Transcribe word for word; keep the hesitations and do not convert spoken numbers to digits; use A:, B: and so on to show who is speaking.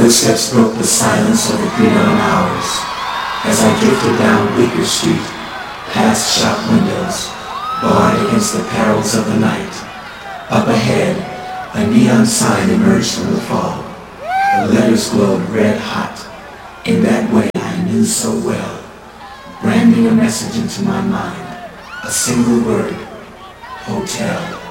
A: Footsteps broke the silence of the three-dawn hours as I drifted down Bleecker Street, past shop windows, barred against the perils of the night. Up ahead, a neon sign emerged from the fog. The letters glowed red hot, in that way I knew so well, branding a message into my mind, a single word, hotel.